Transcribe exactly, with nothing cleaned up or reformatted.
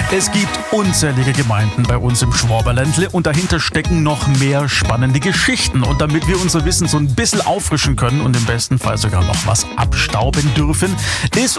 Es gibt unzählige Gemeinden bei uns im Schwaberländle und dahinter stecken noch mehr spannende Geschichten. Und damit wir unser Wissen so ein bisschen auffrischen können und im besten Fall sogar noch was abstauben dürfen, ist